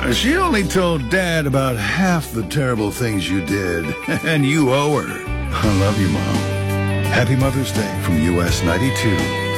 She only told Dad about half the terrible things you did, and you owe her. I love you, Mom. Happy Mother's Day from US 92.